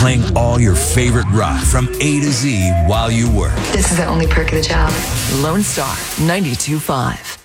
playing all your favorite rock from A to Z while you work. This is the only perk of the job. Lone Star 92.5.